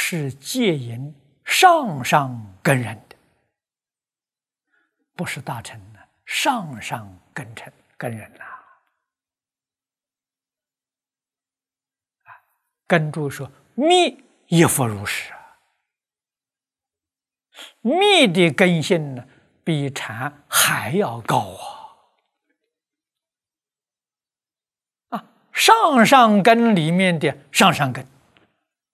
是戒引上上根人的，不是大乘的上上根人呐。根注说密亦复如是，密的根性呢，比禅还要高啊！上上根里面的上上根，